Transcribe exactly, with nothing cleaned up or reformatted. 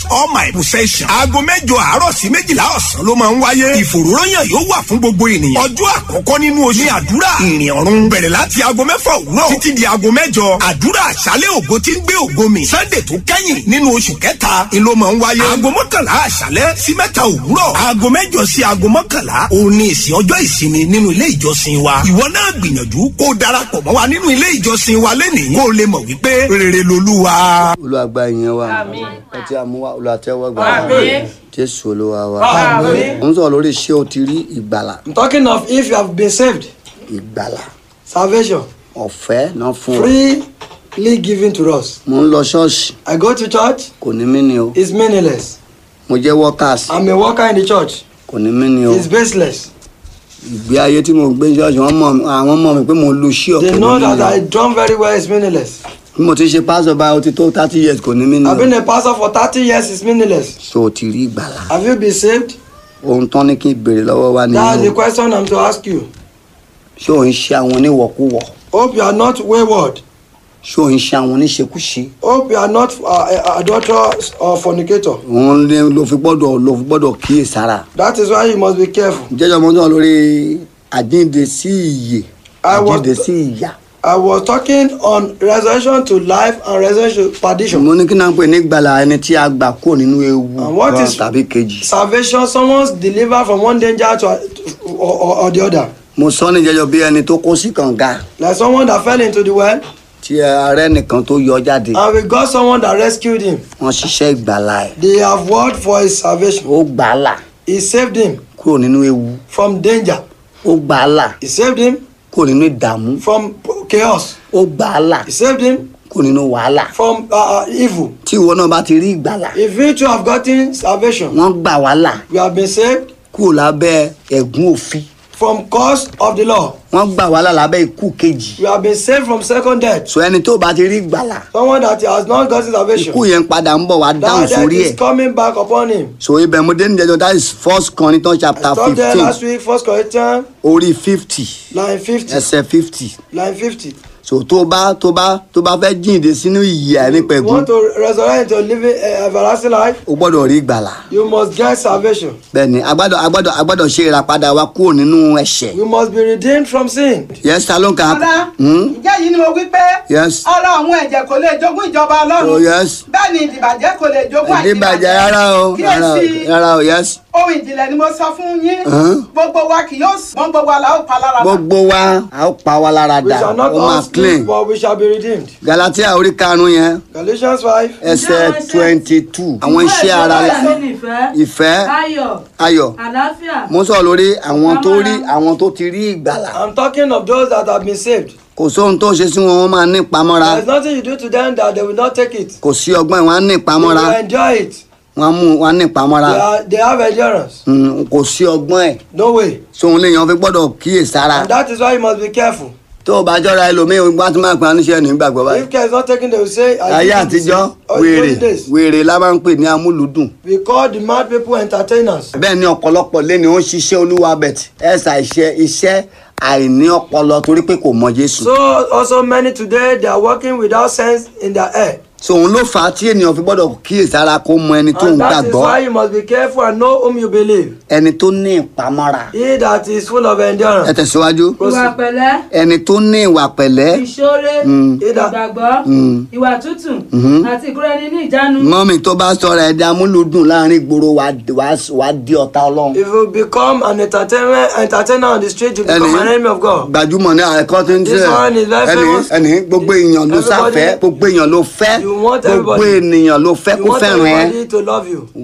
all my possession. aago mẹ́jọ àárọ̀ sí méjìlá ọ̀sán ló máa ń wáyé. ìfòròyìn yóò wà fún gbogbo ènìyàn. ọjọ́ àkọ́kọ́ nínú oṣù ní àdúrà ìrìn ọ̀run bẹ̀rẹ̀ láti aago mẹ́fà òwúrọ̀ títí di aago mẹ́jọ. àdúrà àṣálẹ́ ògo tí ń gbé ògo mi. sunday tó kẹ́yìn nínú oṣù kẹta ni ló máa ń wáyé. aago mọ́kànlá àṣálẹ́ sí mẹ́ta òwúrọ̀. aago mẹ́jọ sí aago mọ́kànlá òun ni ìsìn ọjọ́ ìsinmi nínú ilé ìjọsìn wa. ìwọ náà gbìyànjú kó darapọ̀ mọ́ wa nínú ilé ìjọsìn wa lénìí kó o lè mọ̀ wípé rere lolúwa. olùwàgbà yẹn wa ọtí àmúwá olùwàtẹ́wọ́gbà jésù olúwa wa. mo ń sọ lórí ṣé o ti rí ìgbàlà. I'm talking of if you have been saved. ìgbàlà. Salvation. ọ̀fẹ́ náà fún wa. Freely given to us. mo ń lọ ṣọ́ọ̀ṣì. I go to church. kò ní mí ni o. It's meaningless. mo jẹ́ workers. I'm a worker in the church. kò ní mí ni o. It's baseless. ìgbé ayé tí mo gbé ṣọ́ọ̀ṣì wọ́n mọ̀ àwọn mọ̀ mi pé mo lu ṣí ọ̀kẹ́. They know that I drum very well. It's meaningless. bí mo ti ṣe pásọ̀ báyìí ó ti tó thirty years kò ní mí ni o. I've been a pastor for thirty years. It's meaninless. so o ti rí ìgbàlà. Have you been saved? ohun tán ní kí n béèrè lọ́wọ́ wa ni. That's the question I'm to ask you. ṣé o ń ṣe àwọn oníwọ̀kúwọ̀. Hope you are not wayward. ṣé o ń ṣe àwọn oníṣekúṣe. Hope you are not uh, adulterers or fornicator. òun ló fi gbọ́dọ̀ ló fi gbọ́dọ̀ kíyèsára. That is why you must be careful. jẹ́jọ́ mo ń sọ lórí àjíǹde sí ìyè àjíǹde sí ìyà. I was talking on resurrection to life and resurrection to perdition. mo ní kí náà pè ní gbàlà ẹni tí a gbà kúrò nínú ewu kan is tàbí kejì. salvation? Someone's delivered from one danger to or, or, or the other. mo sọ ní jẹ́jọ́ bí ẹni tó kó sí kànga. Like someone that fell into the well. tí ààrẹ nìkan tó yọ jáde. And we got someone that rescued him. wọ́n ṣiṣẹ́ ìgbàlà ẹ̀. They have worked for his salvation. ó gbàlà. He saved him kúrò nínú ewu. from danger. ó gbàlà. He saved him kúrò nínú ìdààmú. from chaos. ó gbàlà. He saved him kúrò nínú wàhálà. from uh, evil. tí ìwọ náà bá ti rí ìgbàlà. If you too have gotten salvation, wọ́n gbà wàhálà. we have been saved kúrò lábẹ́ ẹ̀gún òfin. from curse of the law. wọ́n gbà wàhálà lábẹ́ ikú kejì. We have been saved from second death. so ẹni tó bá ti rí ìgbàlà. Someone that has not gotten salvation, ikú yẹn padà ń bọ̀ wá dáhùn that death sórí is ẹ̀. coming back upon him. so ibẹ̀ mo dé ní jẹjọ that is first Corinthians chapter I stopped there fifteen last week, First Corinthians, orí fifty line fifty. ẹsẹ̀ fifty. Line fifty. so tó bá tó bá tó bá fẹ́ jíǹde sínú ìyè You àìnípẹ̀gún want to resurrect into living uh, everlasting life? o gbọ́dọ̀ rí ìgbàlà. You must get salvation. bẹ́ẹ̀ni agbọ́dọ̀ agbọ́dọ̀ agbọ́dọ̀ ṣe ìràpadà wa kúrò nínú ẹ̀ṣẹ̀. We must be redeemed from sin. yes ta ló ń ka. Ọ̀la Hmm? ǹjẹ́ yìí ni mo wí pé yes. ọ̀rọ̀ àwọn ẹ̀jẹ̀ kò lè jogún ìjọba Ọlọ́run. oh yes. Bẹ́ẹ̀ ni ìdìbàjẹ́ kò lè jogún ìdíbàjẹ́ rárá o rárá o Kíyèsí rárá o yes. ohun ìjìnlẹ̀ ni mo sọ fún yín. Hàn? Gbogbo wa kì yóò sùn. Gbogbo wa la ó pa lára dà. gbogbo wa a ó pa wa lára We dà shall not ó all máa sleep, clean. but we shall be redeemed. Galatia orí karùn-ún yẹn Galatians five. ẹsẹ̀ twenty two àwọn iṣẹ́ ara la ìfẹ́ ayọ̀ ayọ̀ àlàáfíà mo sọ lórí àwọn tó rí àwọn tó ti rí ìgbàlà I'm talking of those that have been saved. kò sóhun tó ṣe sí wọn wọn máa ní ìpamọ́ra There is nothing you do to them that they will not take it. kò sí ọgbọ́n ìwọ̀n á ní They ìpamọ́ra will enjoy it. wọn á mú wọn á ní ìpamọ́ra They, are, they have endurance. Mm, kò sí ọgbọ́n ẹ̀ No way. sóhun léèyàn fi gbọ́dọ̀ kíyèsára And that is why you must be careful. tó o bá jọra ẹlòmíì wá tí máa pè á níṣẹ́ nígbàgbọ́ báyìí. If care is not taken, they will say, I ayé did this. àtijọ́ Oh, wèrè those days. wèrè la máa ń pè ní amúlùdùn. We call the mad people entertainers. bẹ́ẹ̀ ni ọ̀pọ̀lọpọ̀ lẹ́ni ó ń ṣiṣẹ́ olúwa bẹ̀t ẹ̀sà iṣẹ́ iṣẹ́ àìní ọpọlọ torí pé kò mọ Jésù. So also many today, they are working without sense in their head. so òun ló fà á tí ènìyàn fi gbọ́dọ̀ kíyèsára kó mọ ẹni tó ń And that is gbàgbọ́ why you must be careful and know whom you believe. ẹni tó ní ìpamọ́ra. He that is full of ẹ endurance. tẹ̀síwájú. ìwà pẹ̀lẹ́ ẹni tó ní ìwà pẹ̀lẹ́. ìṣoore Mm. ìgbàgbọ́ Mm. ìwà tútù Mhm. àti ìkóraẹni ní ìjánu. mọ́mì tó bá sọ̀rọ̀ ẹ̀dá amúlùdùn láàrin ìgboro wàá di ọ̀tá Ọlọ́run. If you become an entertainer, entertainer on the street, you become Ẹni- an enemy of God. gbajúmọ̀ ní àìkọ́ tó ń This one is very ẹni famous. ẹni gbogbo èèyàn ló Everybody- sáfẹ́ gbogbo èèyàn ló fẹ́ You want gbogbo everybody- ènìyàn ló fẹ́ You kó want fẹ́ràn ẹ. everybody to love you.